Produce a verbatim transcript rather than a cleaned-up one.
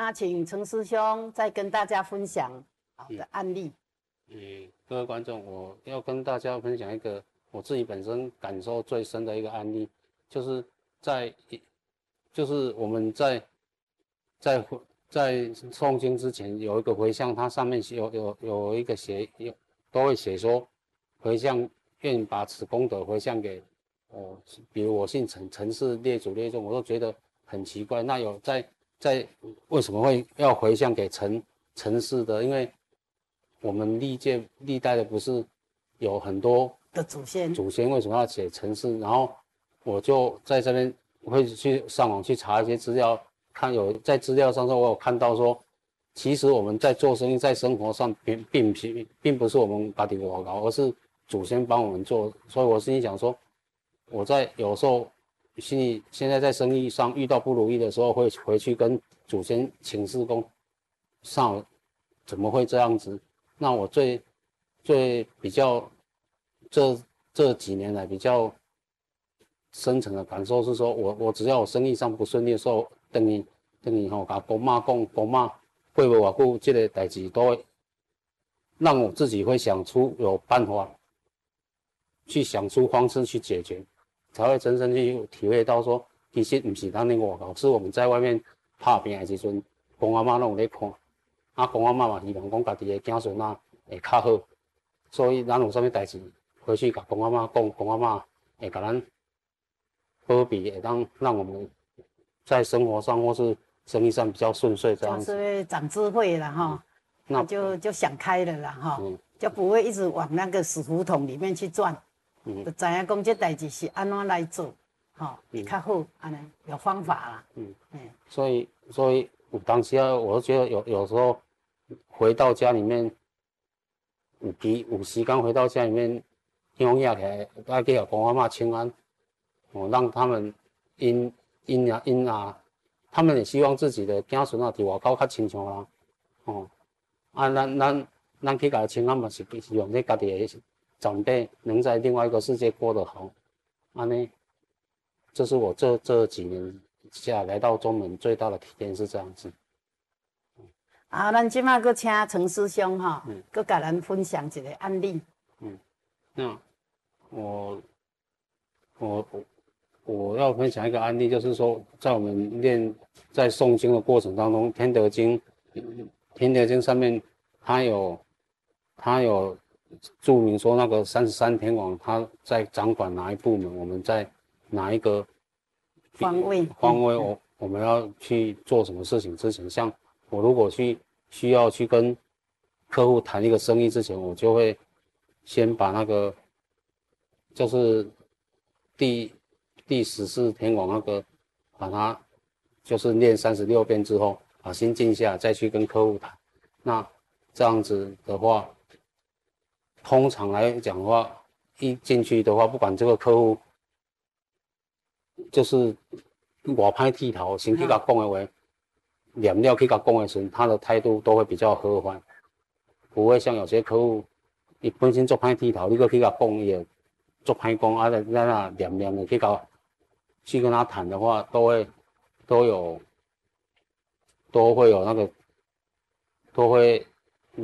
啊，请陈师兄再跟大家分享好的案例。 嗯，各位观众，我要跟大家分享一个我自己本身感受最深的一个案例，就是在，就是我们在在在诵经之前有一个回向，它上面有有有一个写有都会写说，回向愿把此功德回向给，呃，比如我姓陈，陈氏列祖列宗，我都觉得很奇怪。那有在在为什么会要回向给陈陈氏的？因为我们历届历代的不是有很多的祖先， 祖先为什么要写陈氏？然后我就在这边会去上网去查一些资料，看有在资料上说，我有看到说，其实我们在做生意，在生活上并并并并不是我们家己外搞，而是祖先帮我们做。所以我心里想说，我在有时候心里现在在生意上遇到不如意的时候，会回去跟祖先请示公上怎么会这样子？那我最最比较这这几年来比较深层的感受是说，我我只要我生意上不顺利的时候，等于等于吼，甲公妈讲，公妈过无偌久，这个代志都会让我自己会想出有办法，去想出方式去解决，才会真正去体会到说，其实不是咱的外口，是我们在外面打拼的时阵，公阿妈拢有咧看。啊，公阿嬷嘛希望讲家己的子孙啊会较好，所以咱有啥物代志回去甲公阿嬷讲，公阿嬷会甲咱保庇，会当让我们在生活上或是生意上比较顺遂这样子。 就是长智慧了哈，那就就想开了啦哈，嗯、就不会一直往那个死胡同里面去转，嗯，就知影讲这代志是安怎来做，哈、哦，较好，安尼有方法啦。嗯嗯， 所以所以有当时啊，我觉得有有时候。回到家里面，有时有时间回到家里面，乡下起来，爱去给公阿嬷请安，哦，让他们因因啊因啊，他们也希望自己的子孙啊伫外口较亲像啦，哦，啊，咱咱咱去甲请安嘛是希望你家己的长辈能在另外一个世界过得好，安尼，这是我这这几年下来到中门最大的体验是这样子。 啊，咱即马阁请陈师兄哈，阁甲咱分享一个案例。 嗯，那我我我我要分享一个案例，就是说，在我们念在诵经的过程当中，《天德经》《天德经》上面，它有它有注明说，那个三十三天王他在掌管哪一部门，我们在哪一个方位方位，我我们要去做什么事情之前，像我如果去需要去跟客户谈一个生意之前，我就会先把那个就是第第十四天王那个，把它就是念三十六遍之后，把心静下，再去跟客户谈。那这样子的话，通常来讲的话，一进去的话，不管这个客户就是外歹剃头，先去甲讲的话。念了去甲讲的时候，他的态度都会比较和缓，不会像有些客户，伊本身做歹剃头，你搁去甲讲，伊也做歹讲，啊，在那念念的去甲去跟他谈的话，都会都有都会有那个都会